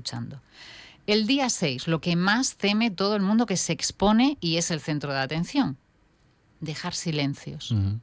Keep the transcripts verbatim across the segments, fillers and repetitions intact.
escuchando. El día seis, lo que más teme todo el mundo que se expone y es el centro de atención. Dejar silencios. Uh-huh.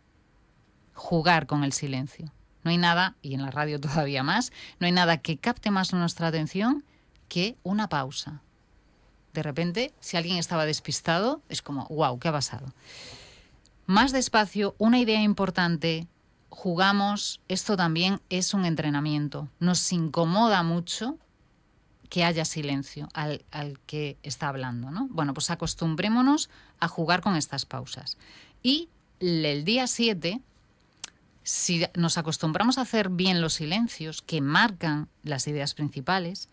Jugar con el silencio. No hay nada, y en la radio todavía más, no hay nada que capte más nuestra atención que una pausa. De repente, si alguien estaba despistado, es como, wow, ¿qué ha pasado? Más despacio, una idea importante, jugamos, esto también es un entrenamiento. Nos incomoda mucho que haya silencio al, al que está hablando, ¿no? Bueno, pues acostumbrémonos a jugar con estas pausas. Y el día siete, si nos acostumbramos a hacer bien los silencios que marcan las ideas principales,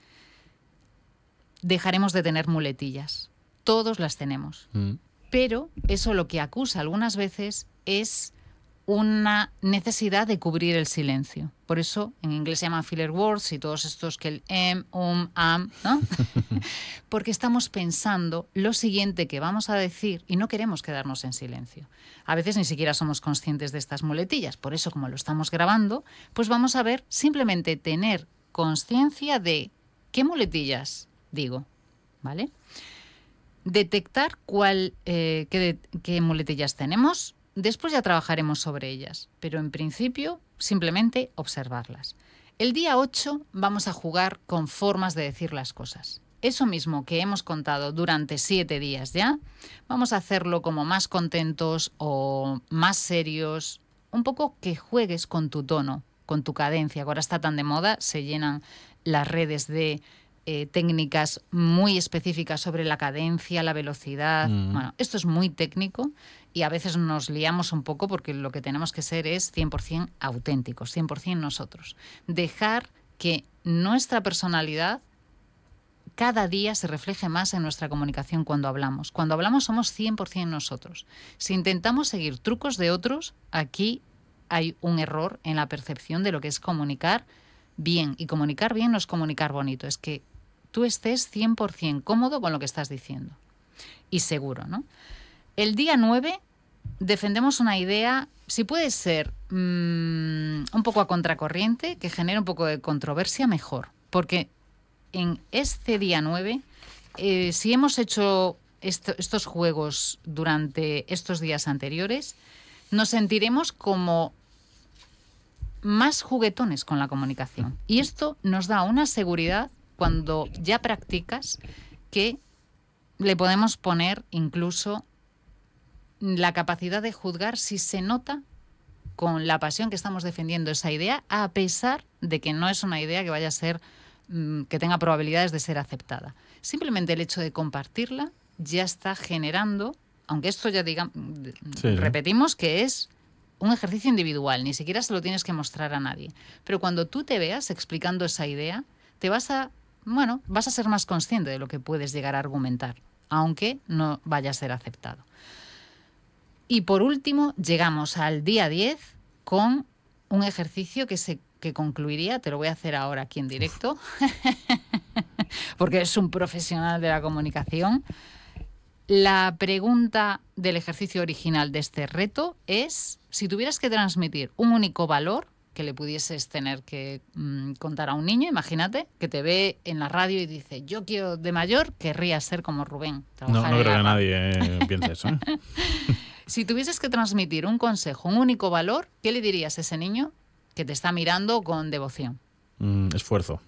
dejaremos de tener muletillas. Todos las tenemos. Mm. Pero eso lo que acusa algunas veces es una necesidad de cubrir el silencio. Por eso en inglés se llaman filler words y todos estos que el em, um, am, ¿no? Porque estamos pensando lo siguiente que vamos a decir y no queremos quedarnos en silencio. A veces ni siquiera somos conscientes de estas muletillas. Por eso, como lo estamos grabando, pues vamos a ver, simplemente tener conciencia de qué muletillas digo, ¿vale? Detectar cuál, eh, qué, de, qué muletillas tenemos. Después ya trabajaremos sobre ellas, pero en principio simplemente observarlas. El día ocho vamos a jugar con formas de decir las cosas. Eso mismo que hemos contado durante siete días ya, vamos a hacerlo como más contentos o más serios, un poco que juegues con tu tono, con tu cadencia. Ahora está tan de moda, se llenan las redes de eh, técnicas muy específicas sobre la cadencia, la velocidad. Mm. Bueno, esto es muy técnico. Y a veces nos liamos un poco porque lo que tenemos que ser es cien por ciento auténticos, cien por ciento nosotros. Dejar que nuestra personalidad cada día se refleje más en nuestra comunicación cuando hablamos. Cuando hablamos somos cien por ciento nosotros. Si intentamos seguir trucos de otros, aquí hay un error en la percepción de lo que es comunicar bien. Y comunicar bien no es comunicar bonito, es que tú estés cien por ciento cómodo con lo que estás diciendo. Y seguro, ¿no? El día nueve defendemos una idea, si puede ser mmm, un poco a contracorriente, que genere un poco de controversia, mejor. Porque en este día nueve, eh, si hemos hecho esto, estos juegos durante estos días anteriores, nos sentiremos como más juguetones con la comunicación. Y esto nos da una seguridad cuando ya practicas que le podemos poner incluso la capacidad de juzgar si se nota con la pasión que estamos defendiendo esa idea, a pesar de que no es una idea que vaya a ser, mmm, que tenga probabilidades de ser aceptada. Simplemente el hecho de compartirla ya está generando, aunque esto ya diga, sí, repetimos que es un ejercicio individual, ni siquiera se lo tienes que mostrar a nadie. Pero cuando tú te veas explicando esa idea, te vas a, bueno, vas a ser más consciente de lo que puedes llegar a argumentar, aunque no vaya a ser aceptado. Y por último, llegamos al día diez con un ejercicio que, se, que concluiría, te lo voy a hacer ahora aquí en directo, porque es un profesional de la comunicación. La pregunta del ejercicio original de este reto es, si tuvieras que transmitir un único valor que le pudieses tener que mmm, contar a un niño, imagínate, que te ve en la radio y dice, yo quiero de mayor, querría ser como Rubén. No, no creo que nadie eh, piense eso, ¿eh? Si tuvieses que transmitir un consejo, un único valor, ¿qué le dirías a ese niño que te está mirando con devoción? Mm, esfuerzo.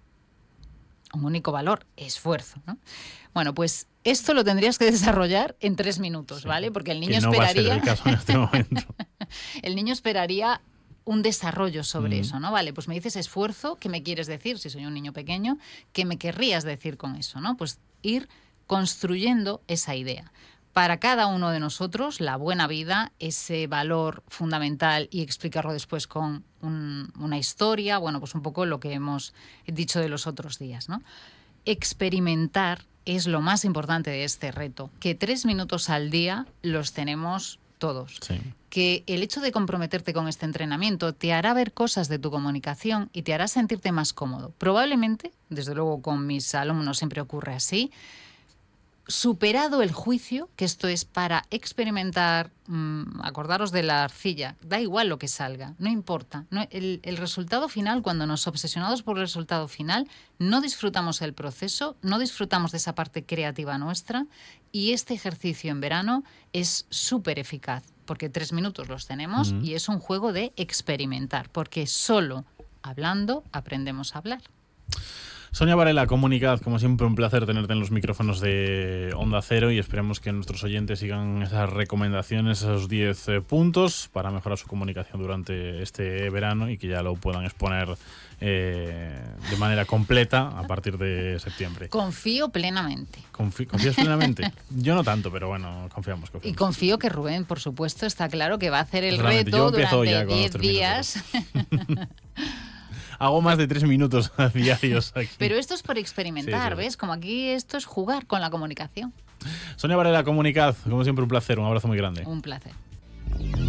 Un único valor, esfuerzo, ¿no? Bueno, pues esto lo tendrías que desarrollar en tres minutos, sí, ¿vale? Porque el niño que no esperaría... va a ser el caso en este momento. El niño esperaría un desarrollo sobre mm. eso, ¿no? Vale, pues me dices esfuerzo, ¿qué me quieres decir? Si soy un niño pequeño, ¿qué me querrías decir con eso, no? Pues ir construyendo esa idea. Para cada uno de nosotros, la buena vida, ese valor fundamental, y explicarlo después con un, una historia, bueno, pues un poco lo que hemos dicho de los otros días, ¿no? Experimentar es lo más importante de este reto, que tres minutos al día los tenemos todos. Sí. Que el hecho de comprometerte con este entrenamiento te hará ver cosas de tu comunicación y te hará sentirte más cómodo. Probablemente, desde luego con mis alumnos siempre ocurre así, superado el juicio, que esto es para experimentar, mmm, acordaros de la arcilla, da igual lo que salga, no importa. No, el, el resultado final, cuando nos obsesionados por el resultado final, no disfrutamos el proceso, no disfrutamos de esa parte creativa nuestra, y este ejercicio en verano es súper eficaz, porque tres minutos los tenemos uh-huh. y es un juego de experimentar, porque solo hablando aprendemos a hablar. Sonia Varela, Comunicad, como siempre un placer tenerte en los micrófonos de Onda Cero y esperemos que nuestros oyentes sigan esas recomendaciones, esos diez eh, puntos para mejorar su comunicación durante este verano y que ya lo puedan exponer eh, de manera completa a partir de septiembre. Confío plenamente. Confi- ¿Confías plenamente? Yo no tanto, pero bueno, confiamos, confiamos. Y confío que Rubén, por supuesto, está claro que va a hacer el reto durante diez días. Hago más de tres minutos diarios aquí. Pero esto es por experimentar, sí, sí. ¿Ves? Como aquí esto es jugar con la comunicación. Sonia Varela, Comunicad, como siempre un placer, un abrazo muy grande. Un placer.